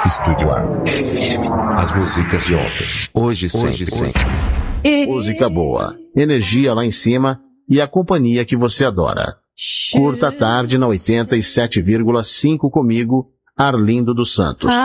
Estúdio A. FM. As músicas de ontem. Hoje sempre. Música boa, energia lá em cima e a companhia que você adora. Curta a tarde na 87,5 comigo, Arlindo dos Santos.